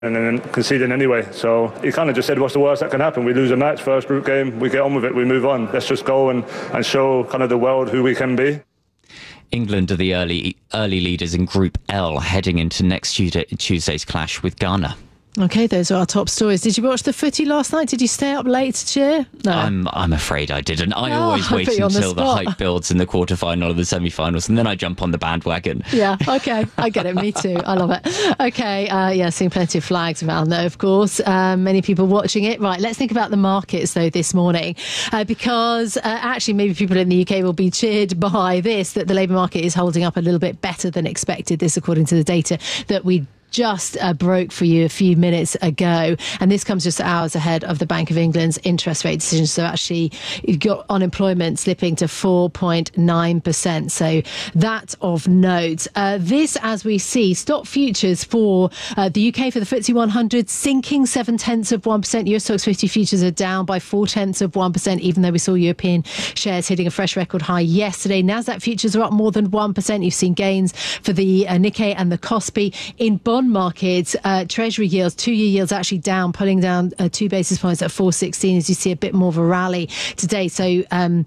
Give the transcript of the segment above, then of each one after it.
and then conceding anyway. So he kind of just said, what's the worst that can happen? We lose a match, first group game, we get on with it, we move on. Let's just go and show kind of the world who we can be. England are the early leaders in Group L, heading into next Tuesday's clash with Ghana. OK, those are our top stories. Did you watch the footy last night? Did you stay up late to cheer? No. I'm afraid I didn't. I always wait until the hype builds in the quarterfinal or the semi-finals, and then I jump on the bandwagon. Yeah, OK. I get it. Me too. I love it. OK, seeing plenty of flags around there, of course. Many people watching it. Right, let's think about the markets, though, this morning, because actually maybe people in the UK will be cheered by this, that the labour market is holding up a little bit better than expected. This, according to the data that we just broke for you a few minutes ago, and this comes just hours ahead of the Bank of England's interest rate decision. So actually you've got unemployment slipping to 4.9%, so that's of note. This, as we see, stock futures for the UK for the FTSE 100 sinking 0.7%. US Stocks 50 futures are down by 0.4%, even though we saw European shares hitting a fresh record high yesterday. Nasdaq futures are up more than 1%. You've seen gains for the Nikkei and the Kospi. In bond markets, Treasury yields, 2-year yields actually down, pulling down 2 basis points at 4.16 as you see a bit more of a rally today. So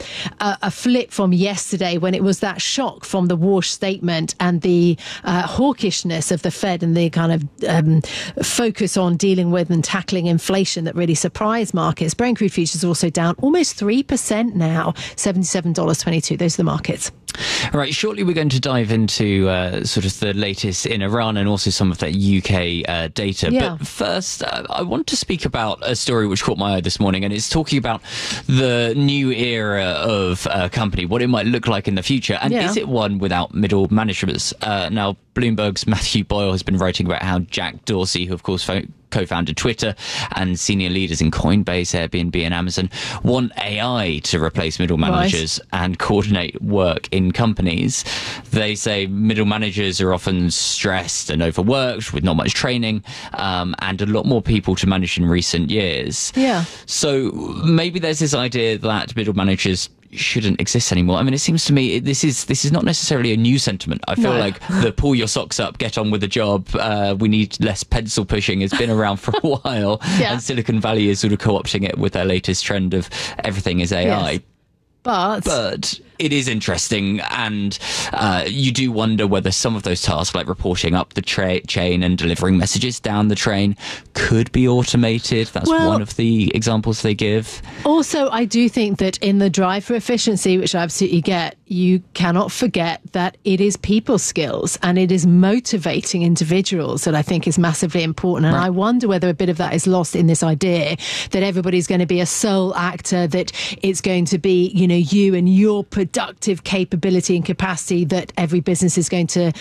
a flip from yesterday when it was that shock from the Walsh statement and the hawkishness of the Fed and the kind of focus on dealing with and tackling inflation that really surprised markets. Brent crude futures also down almost 3% now, $77.22. Those are the markets. All right, shortly we're going to dive into sort of the latest in Iran and also some of that UK data. Yeah. But first, I want to speak about a story which caught my eye this morning, and it's talking about the new era of a company, what it might look like in the future. And is it one without middle managers? Now, Bloomberg's Matthew Boyle has been writing about how Jack Dorsey, who of course co-founded Twitter, and senior leaders in Coinbase, Airbnb and Amazon want AI to replace middle managers and coordinate work in companies. They say middle managers are often stressed and overworked with not much training, and a lot more people to manage in recent years. Yeah. So maybe there's this idea that middle managers shouldn't exist anymore. I mean, it seems to me this is not necessarily a new sentiment. I feel like the pull your socks up, get on with the job, we need less pencil pushing has been around for a while. And Silicon Valley is sort of co-opting it with their latest trend of everything is AI. Yes. But it is interesting, and you do wonder whether some of those tasks, like reporting up the chain and delivering messages down the train, could be automated. That's one of the examples they give. Also, I do think that in the drive for efficiency, which I absolutely get, you cannot forget that it is people skills and it is motivating individuals that I think is massively important. And I wonder whether a bit of that is lost in this idea that everybody's going to be a sole actor, that it's going to be, you and your productive capability and capacity that every business is going to,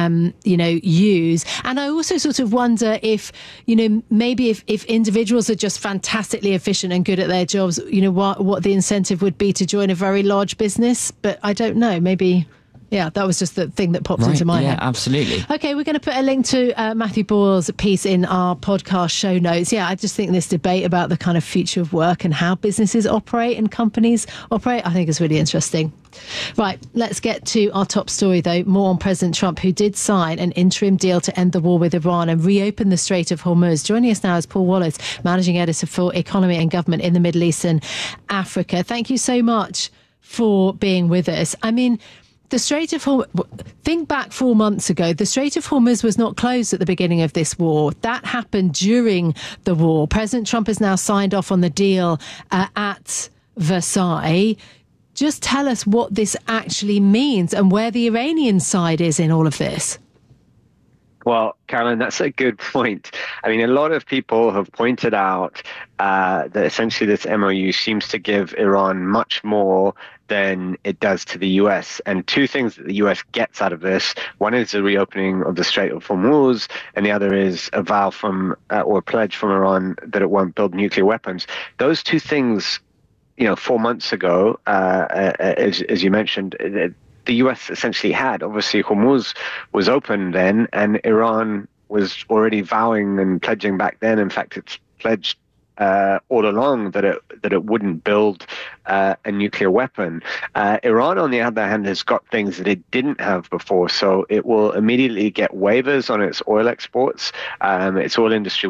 use. And I also sort of wonder if, maybe if individuals are just fantastically efficient and good at their jobs, what the incentive would be to join a very large business. But I don't know, maybe... Yeah, that was just the thing that popped into my head. Yeah, absolutely. OK, we're going to put a link to Matthew Boyle's piece in our podcast show notes. Yeah, I just think this debate about the kind of future of work and how businesses operate and companies operate, I think is really interesting. Right, let's get to our top story, though. More on President Trump, who did sign an interim deal to end the war with Iran and reopen the Strait of Hormuz. Joining us now is Paul Wallace, Managing Editor for Economy and Government in the Middle East and Africa. Thank you so much for being with us. I mean... The Strait of Hormuz, think back 4 months ago, the Strait of Hormuz was not closed at the beginning of this war. That happened during the war. President Trump has now signed off on the deal at Versailles. Just tell us what this actually means and where the Iranian side is in all of this. Well, Caroline, that's a good point. I mean, a lot of people have pointed out that essentially this MOU seems to give Iran much more than it does to the US. And two things that the US gets out of this: one is the reopening of the Strait of Hormuz, and the other is a vow from or a pledge from Iran that it won't build nuclear weapons. Those two things, 4 months ago, as you mentioned, the US essentially had. Obviously, Hormuz was open then, and Iran was already vowing and pledging back then. In fact, it's pledged all along that it wouldn't build a nuclear weapon. Iran, on the other hand, has got things that it didn't have before, so it will immediately get waivers on its oil exports. Its oil industry